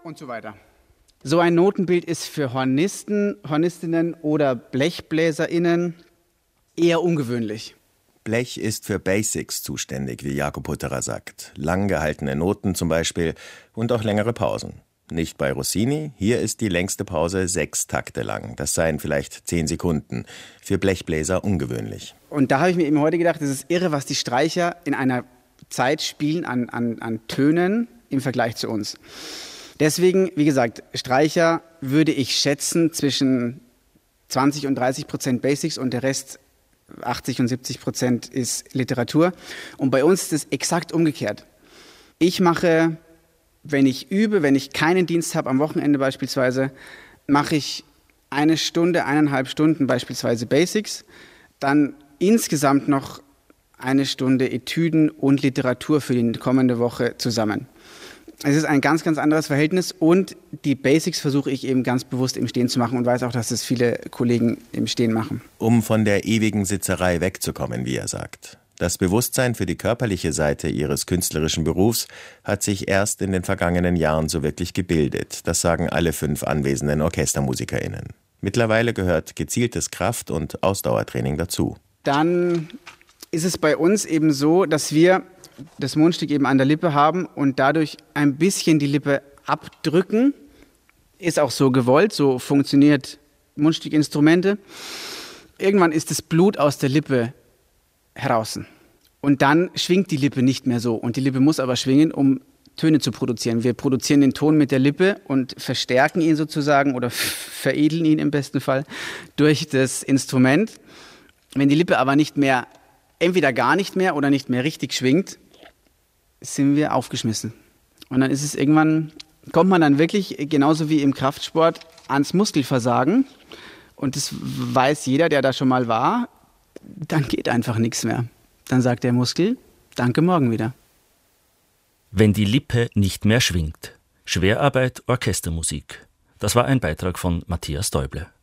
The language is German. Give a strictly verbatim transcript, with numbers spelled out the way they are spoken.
und so weiter. So ein Notenbild ist für Hornisten, Hornistinnen oder BlechbläserInnen eher ungewöhnlich. Blech ist für Basics zuständig, wie Jakob Hutterer sagt. Lang gehaltene Noten zum Beispiel und auch längere Pausen. Nicht bei Rossini, hier ist die längste Pause sechs Takte lang. Das seien vielleicht zehn Sekunden. Für Blechbläser ungewöhnlich. Und da habe ich mir eben heute gedacht, es ist irre, was die Streicher in einer Zeit spielen an, an, an Tönen im Vergleich zu uns. Deswegen, wie gesagt, Streicher würde ich schätzen zwischen zwanzig und dreißig Prozent Basics und der Rest achtzig und siebzig Prozent ist Literatur. Und bei uns ist es exakt umgekehrt. Ich mache, wenn ich übe, wenn ich keinen Dienst habe, am Wochenende beispielsweise, mache ich eine Stunde, eineinhalb Stunden beispielsweise Basics, dann insgesamt noch eine Stunde Etüden und Literatur für die kommende Woche zusammen. Es ist ein ganz, ganz anderes Verhältnis und die Basics versuche ich eben ganz bewusst im Stehen zu machen und weiß auch, dass es viele Kollegen im Stehen machen. Um von der ewigen Sitzerei wegzukommen, wie er sagt. Das Bewusstsein für die körperliche Seite ihres künstlerischen Berufs hat sich erst in den vergangenen Jahren so wirklich gebildet. Das sagen alle fünf anwesenden OrchestermusikerInnen. Mittlerweile gehört gezieltes Kraft- und Ausdauertraining dazu. Dann ist es bei uns eben so, dass wir das Mundstück eben an der Lippe haben und dadurch ein bisschen die Lippe abdrücken. Ist auch so gewollt, so funktioniert Mundstückinstrumente. Irgendwann ist das Blut aus der Lippe heraus. Und dann schwingt die Lippe nicht mehr so. Und die Lippe muss aber schwingen, um Töne zu produzieren. Wir produzieren den Ton mit der Lippe und verstärken ihn sozusagen oder veredeln ihn im besten Fall durch das Instrument. Wenn die Lippe aber nicht mehr, entweder gar nicht mehr oder nicht mehr richtig schwingt, sind wir aufgeschmissen. Und dann ist es irgendwann, kommt man dann wirklich, genauso wie im Kraftsport, ans Muskelversagen. Und das weiß jeder, der da schon mal war, dann geht einfach nichts mehr. Dann sagt der Muskel, danke, morgen wieder. Wenn die Lippe nicht mehr schwingt. Schwerarbeit, Orchestermusik. Das war ein Beitrag von Matthias Däuble.